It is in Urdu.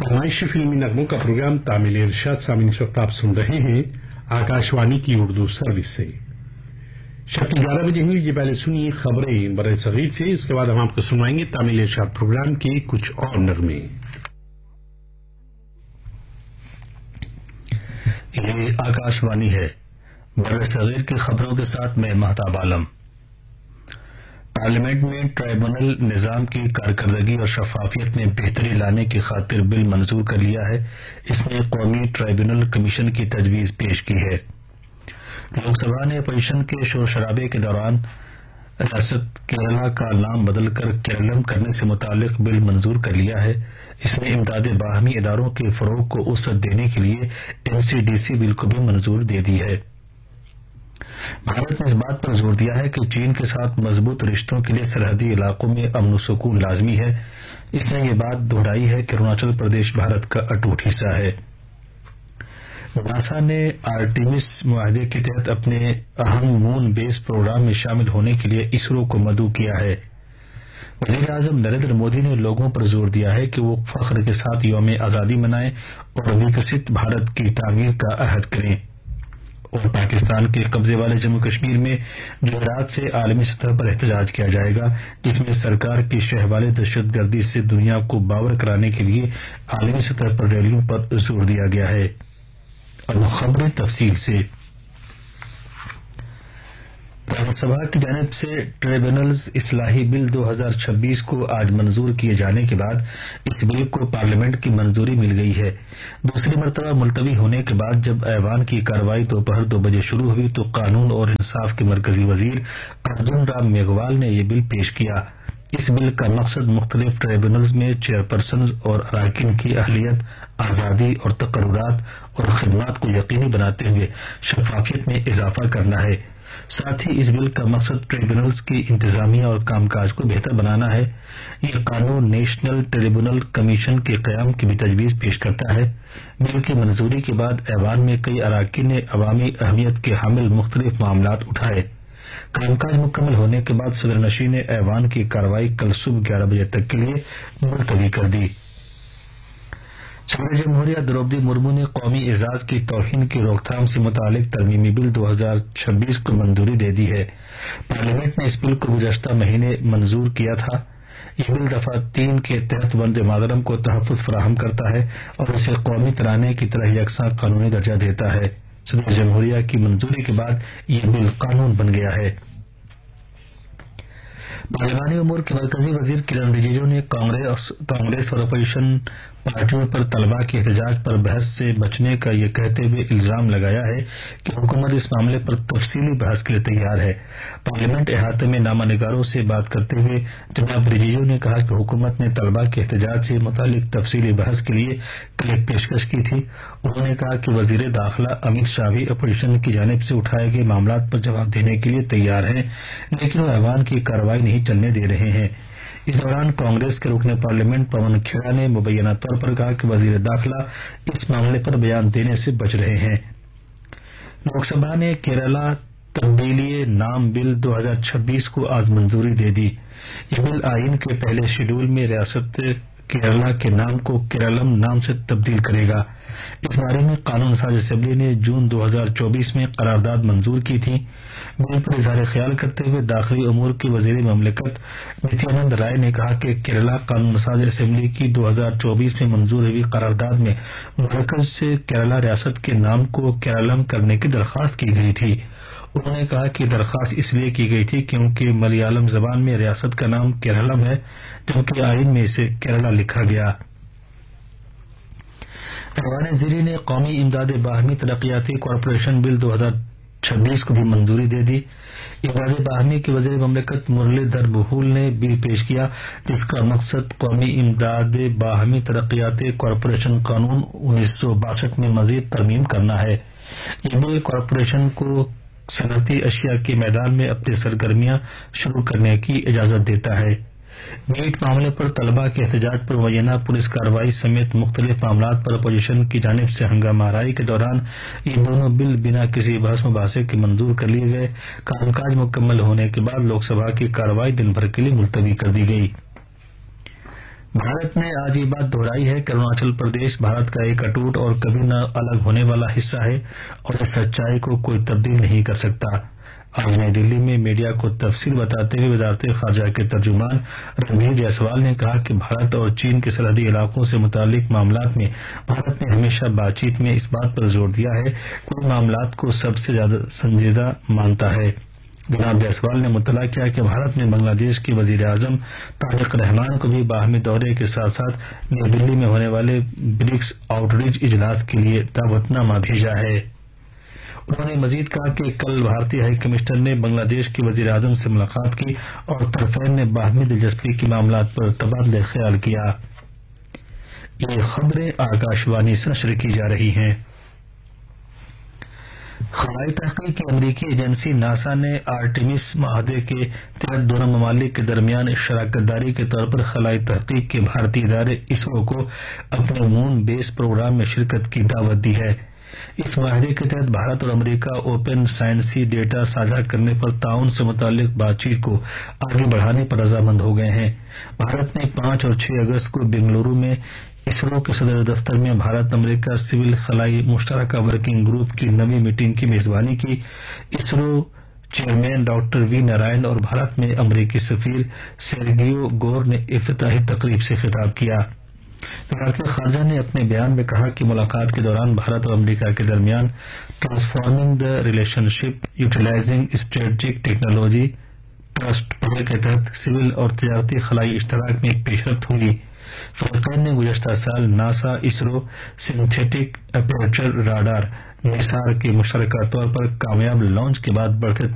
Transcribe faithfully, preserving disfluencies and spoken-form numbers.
فرمائشی فلمی نغموں کا پروگرام تعمیل ارشاد سامعین اس وقت آپ سن رہے ہیں آکاشوانی کی اردو سروس سے. شب کی گیارہ بجے ہوئی. یہ پہلے سنیے خبریں بر صغیر سے، اس کے بعد ہم آپ کو سنوائیں گے تعمیل ارشاد پروگرام کے کچھ اور نغمے. یہ آکاشوانی ہے. بر صغیر کی خبروں کے ساتھ میں مہتاب عالم. پارلیمنٹ میں ٹرائبونل نظام کی کارکردگی اور شفافیت میں بہتری لانے کی خاطر بل منظور کر لیا ہے. اس میں قومی ٹرائبونل کمیشن کی تجویز پیش کی ہے. لوک سبھا نے اپوزیشن کے شور شرابے کے دوران ریاست کیرلا کا نام بدل کر کیرلم کرنے سے متعلق بل منظور کر لیا ہے. اس میں امداد باہمی اداروں کے فروغ کو وسعت دینے کے لیے این سی ڈی سی بل کو بھی منظور دے دی ہے. بھارت نے اس بات پر زور دیا ہے کہ چین کے ساتھ مضبوط رشتوں کے لیے سرحدی علاقوں میں امن و سکون لازمی ہے. اس نے یہ بات دہرائی ہے کہ اروناچل پردیش بھارت کا اٹوٹ حصہ ہے. ناسا نے آرٹیمس معاہدے کے تحت اپنے اہم مون بیس پروگرام میں شامل ہونے کے لیے اسرو کو مدعو کیا ہے. وزیر اعظم نریندر مودی نے لوگوں پر زور دیا ہے کہ وہ فخر کے ساتھ یوم آزادی منائیں اور وکست بھارت کی تعمیر کا عہد کریں. اور پاکستان کے قبضے والے جموں کشمیر میں جمعرات سے عالمی سطح پر احتجاج کیا جائے گا، جس میں سرکار کی شہ والے دہشت گردی سے دنیا کو باور کرانے کے لیے عالمی سطح پر ریلیوں پر زور دیا گیا ہے. اب خبریں تفصیل سے. راجیہ سبھا کی جانب سے ٹریبونلز اصلاحی بل دو ہزار چھبیس کو آج منظور کیے جانے کے بعد اس بل کو پارلیمنٹ کی منظوری مل گئی ہے. دوسری مرتبہ ملتوی ہونے کے بعد جب ایوان کی کارروائی دوپہر دو بجے شروع ہوئی تو قانون اور انصاف کے مرکزی وزیر ارجن رام میگھوال نے یہ بل پیش کیا. اس بل کا مقصد مختلف ٹریبونلز میں چیئرپرسنز اور اراکین کی اہلیت، آزادی اور تقررات اور خدمات کو یقینی بناتے ہوئے شفافیت میں اضافہ کرنا ہے. ساتھ ہی اس بل کا مقصد ٹریبونلز کی انتظامیہ اور کام کاج کو بہتر بنانا ہے. یہ قانون نیشنل ٹریبونل کمیشن کے قیام کی بھی تجویز پیش کرتا ہے. بل کی منظوری کے بعد ایوان میں کئی اراکین نے عوامی اہمیت کے حامل مختلف معاملات اٹھائے. کام کاج مکمل ہونے کے بعد صدر نشین نے ایوان کی کارروائی کل صبح گیارہ بجے تک کے لیے ملتوی کر دی. صدر جمہوریہ دروپدی مرمو نے قومی اعزاز کی توہین کی روک تھام سے متعلق ترمیمی بل دو ہزار چھبیس کو منظوری دے دی ہے. پارلیمنٹ نے اس بل کو گزشتہ مہینے منظور کیا تھا. یہ بل دفعہ تین کے تحت وندے ماترم کو تحفظ فراہم کرتا ہے اور اسے قومی ترانے کی طرح یکساں قانونی درجہ دیتا ہے. صدر جمہوریہ کی منظوری کے بعد یہ بل قانون بن گیا ہے. پارلیمانی امور کے مرکزی وزیر کرن رجیجو نے کانگریس کانگریس اور اپوزیشن پارٹیوں پر طلباء کے احتجاج پر بحث سے بچنے کا یہ کہتے ہوئے الزام لگایا ہے کہ حکومت اس معاملے پر تفصیلی بحث کے لیے تیار ہے. پارلیمنٹ احاطے میں نامہ نگاروں سے بات کرتے ہوئے جناب رجیجو نے کہا کہ حکومت نے طلباء کے احتجاج سے متعلق تفصیلی بحث کے لیے کل ایک پیشکش کی تھی. انہوں نے کہا کہ وزیر داخلہ امت شاہ بھی اپوزیشن کی جانب سے اٹھائے گئے معاملات پر جواب دینے کے لیے تیار ہیں، لیکن وہ ایوان کی کارروائی نہیں چلنے دے رہے ہیں. اس دوران کانگریس کے رکن پارلیمنٹ پون کھیڑا نے مبینہ طور پر کہا کہ وزیر داخلہ اس معاملے پر بیان دینے سے بچ رہے ہیں. لوک سبھا نے کیرلا تبدیلی نام بل دو ہزار چھبیس کو آج منظوری دے دی. یہ بل آئین کے پہلے شیڈول میں ریاست کیرلا کے نام کو کیرلم نام سے تبدیل کرے گا. اس بارے میں قانون ساز اسمبلی نے جون دو ہزار چوبیس میں قرارداد منظور کی تھی. بل پر اظہار خیال کرتے ہوئے داخلی امور کی وزیر مملکت نتیانند رائے نے کہا کہ کیرلا قانون ساز اسمبلی کی دو ہزار چوبیس میں منظور ہوئی قرارداد میں مرکز سے کیرلا ریاست کے نام کو کیرلم کرنے کی درخواست کی گئی تھی. انہوں نے کہا کہ درخواست اس لیے کی گئی تھی کیونکہ ملیالم زبان میں ریاست کا نام کیرلم ہے، جبکہ آئین میں اسے کیرلا لکھا گیا. ایوان زیریں نے قومی امداد باہمی ترقیاتی کارپوریشن بل دو ہزار چھبیس کو بھی منظوری دے دی. امداد باہمی کے وزیر مملکت مرلی دھر بہول نے بل پیش کیا جس کا مقصد قومی امداد باہمی ترقیاتی کارپوریشن قانون انیس سو باسٹھ میں مزید ترمیم کرنا ہے. یہ بل کارپوریشن کو صنعتی اشیاء کے میدان میں اپنی سرگرمیاں شروع کرنے کی اجازت دیتا ہے. نیٹ معاملے پر طلباء کے احتجاج پر مبینہ پولیس کارروائی سمیت مختلف معاملات پر اپوزیشن کی جانب سے ہنگامہ آرائی کے دوران یہ دونوں بل بنا کسی بحث مباحثے کے منظور کر لیے گئے. کام کاج مکمل ہونے کے بعد لوک سبھا کی کارروائی دن بھر کے لیے ملتوی کر دی گئی. भारत ने आज ये बात दोहराई है कि अरुणाचल प्रदेश भारत का एक अटूट और कभी न अलग होने वाला हिस्सा है और इस सच्चाई को कोई तब्दील नहीं कर सकता। आज नई दिल्ली में मीडिया को तफसील बताते हुए वजारत खारजा के तर्जुमान रणधीर जायसवाल ने कहा कि भारत और चीन के सरहदी इलाकों से मुतालिक मामलात में भारत ने हमेशा बातचीत में इस बात पर जोर दिया है कि वो मामलात को सबसे ज्यादा संजीदा मानता है। जनाब जायसवाल ने मुतला किया कि भारत ने बांग्लादेश के वजीर आजम तारिक रहमान को भी बाहमी दौरे के साथ साथ नई दिल्ली में होने वाले ब्रिक्स आउटरीच इजलास के लिए दावतनामा भेजा है। उन्होंने मजीद कहा कि कल भारतीय हाई कमिश्नर ने बांग्लादेश के वजीर आजम से मुलाकात की और तरफैन ने बाहमी दिलचस्पी के मामलात पर तबादला ख्याल किया। ये खबरें आकाशवाणी से नशर की जा रही हैं। खलाई तहकीक की अमरीकी एजेंसी नासा ने आर्टेमिस माहदे के तहत दोनों ममालिक के दरमियान शराकतदारी के तौर पर खलाई तहकीक के भारतीय इदारे इसरो को अपने मून बेस प्रोग्राम में शिरकत की दावत दी है। इस माहदे के तहत भारत और अमरीका ओपन साइंसी डेटा साझा करने पर ताउन से मुतालिक बातचीत को आगे बढ़ाने पर रजामंद हो गए हैं। भारत ने पांच और छह अगस्त को बेंगलुरु में इसरो के सदर दफ्तर में Bharat America civil खलाई मुश्तरका working group की नवी मीटिंग की मेजबानी की। ISRO chairman doctor V Narayan और भारत में अमरीकी सफीर सेर्गियो गोर ने इफ्तिताही तकरीब से खिताब किया। वजारत खारजा ने अपने बयान में कहा कि मुलाकात के दौरान भारत और अमरीका के दरमियान transforming the relationship utilising strategic technology trust पहल के तहत सिविल और तजारती खलाई इश्तराक में एक पेशरफ्त हुई। फरीकैन ने गुज़श्ता साल NASA ISRO synthetic aperture radar Nisar के मुश्तरका तौर पर कामयाब लॉन्च के बाद बढ़ते